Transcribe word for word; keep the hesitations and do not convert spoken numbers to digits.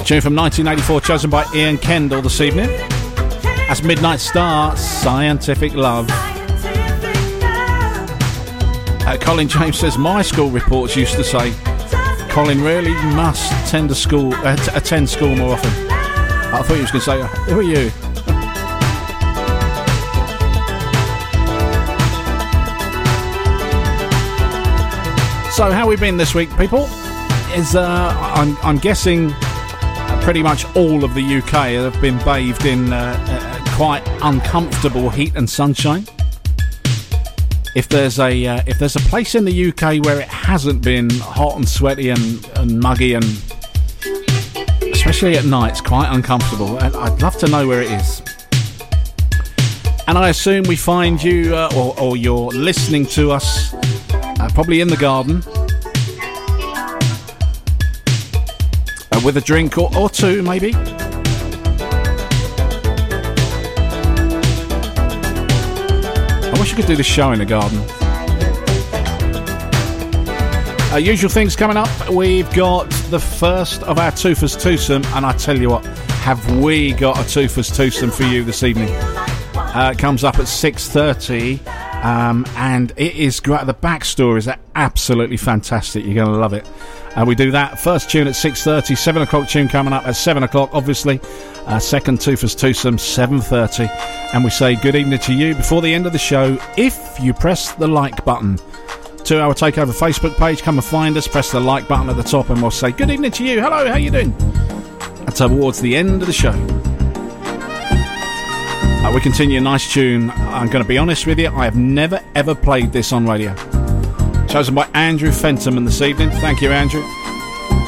Tune from nineteen eighty-four, chosen by Ian Kendall this evening. That's Midnight Star, Scientific Love. Uh, Colin James says, my school reports used to say, Colin really must attend, a school, uh, t- attend school more often. I thought he was going to say, who are you? So how we been this week, people? Is uh, I'm, I'm guessing pretty much all of the U K have been bathed in uh, uh, quite uncomfortable heat and sunshine. If there's a uh, if there's a place in the U K where it hasn't been hot and sweaty and, and muggy, and especially at night, it's quite uncomfortable. I'd love to know where it is. And I assume we find you, uh, or, or you're listening to us, uh, probably in the garden, uh, with a drink or, or two, maybe. I wish I could do this show in the garden. Uh, usual things coming up. We've got the first of our Toothers Twosome, and I tell you what, have we got a Toothers Twosome for you this evening? Uh, it comes up at six thirty, um, and it is great. The backstories are absolutely fantastic. You're going to love it. Uh, we do that first tune at six thirty, seven o'clock tune coming up at seven o'clock, obviously. Uh, second Toothers Twosome, seven thirty. And we say good evening to you before the end of the show if you press the like button. Two Hour Takeover Facebook page, come and find us, press the like button at the top, and we'll say good evening to you. Hello, how you doing? And towards the end of the show, uh, we continue a nice tune. I'm going to be honest with you, I have never ever played this on radio. Chosen by Andrew Fenton this evening. Thank you, Andrew.